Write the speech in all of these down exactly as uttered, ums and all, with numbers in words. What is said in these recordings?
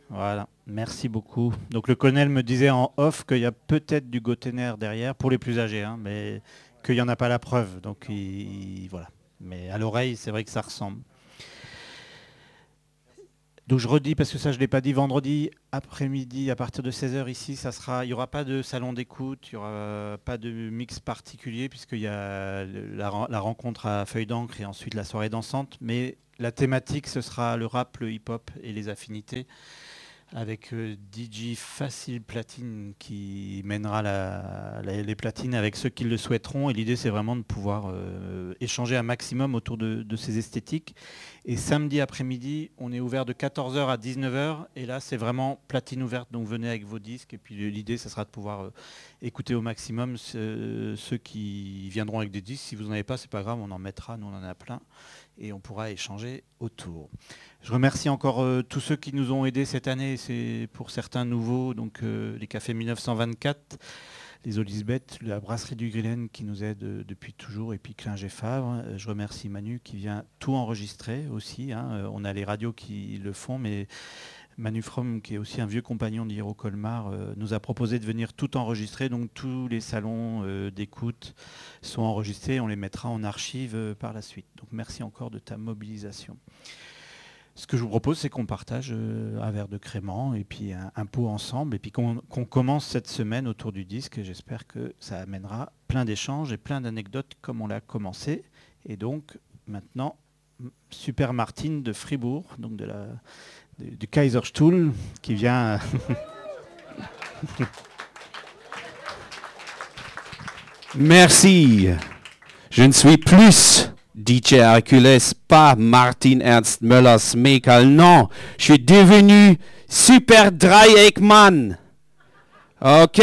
Voilà, merci beaucoup. Donc le colonel me disait en off qu'il y a peut-être du Gotenner derrière, pour les plus âgés, hein, mais qu'il n'y en a pas la preuve. Donc il- voilà. Mais à l'oreille, c'est vrai que ça ressemble. Donc je redis, parce que ça je ne l'ai pas dit, vendredi après-midi à partir de seize heures ici, ça sera, il n'y aura pas de salon d'écoute, il n'y aura pas de mix particulier, puisqu'il y a la, la rencontre à Feuille d'encre et ensuite la soirée dansante. Mais la thématique, ce sera le rap, le hip-hop et les affinités, avec euh, D J Facile Platine qui mènera la- la- les platines avec ceux qui le souhaiteront. Et l'idée, c'est vraiment de pouvoir euh, échanger un maximum autour de, de ces esthétiques. Et samedi après-midi, on est ouvert de quatorze heures à dix-neuf heures. Et là, c'est vraiment platine ouverte. Donc venez avec vos disques. Et puis l'idée, ça sera de pouvoir euh, écouter au maximum ce- ceux qui viendront avec des disques. Si vous n'en avez pas, c'est pas grave, on en mettra. Nous, on en a plein. Et on pourra échanger autour. Je remercie encore euh, tous ceux qui nous ont aidés cette année. C'est pour certains nouveaux, donc euh, les Cafés mille neuf cent vingt-quatre, les Olisbeth, la Brasserie du Grillen qui nous aide euh, depuis toujours, et puis Klinger Favre. Euh, je remercie Manu qui vient tout enregistrer aussi, hein. Euh, on a les radios qui le font, mais Manu From, qui est aussi un vieux compagnon d'Hiro Colmar, euh, nous a proposé de venir tout enregistrer. Donc tous les salons euh, d'écoute sont enregistrés. On les mettra en archive euh, par la suite. Donc merci encore de ta mobilisation. Ce que je vous propose, c'est qu'on partage euh, un verre de crément et puis un, un pot ensemble, et puis qu'on qu'on commence cette semaine autour du disque. Et j'espère que ça amènera plein d'échanges et plein d'anecdotes comme on l'a commencé. Et donc maintenant, Super Martine de Fribourg, donc de la, de- du Kaiserstuhl, qui vient. Merci. Je ne suis plus D J Hercules, pas Martin Ernst Möllers Mekal. Non, je suis devenu Super Dry Ekman. OK?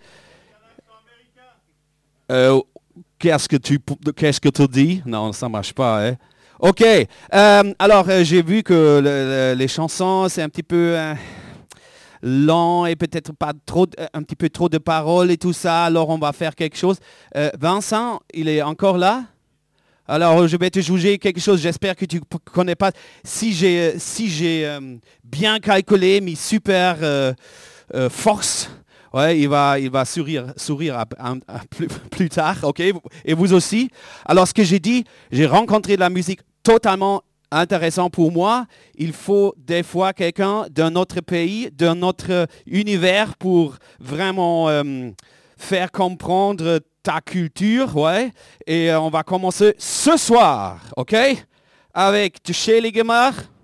Euh, qu'est-ce que tu qu'est-ce que tu dis? Non, ça marche pas. Hein? OK. Euh, alors, euh, j'ai vu que le, le, les chansons, c'est un petit peu euh, lent et peut-être pas trop, un petit peu trop de paroles et tout ça. Alors, on va faire quelque chose. Euh, Vincent, il est encore là? Alors, je vais te juger quelque chose. J'espère que tu ne connais pas. Si j'ai si j'ai euh, bien calculé mes super euh, euh, forces, ouais, il va, il va sourire, sourire à, à, à plus, plus tard, ok? Et vous aussi. Alors, ce que j'ai dit, j'ai rencontré de la musique totalement intéressante pour moi. Il faut des fois quelqu'un d'un autre pays, d'un autre univers pour vraiment euh, faire comprendre ta culture, ouais. Et euh, on va commencer ce soir, ok? Avec Tcheligemar.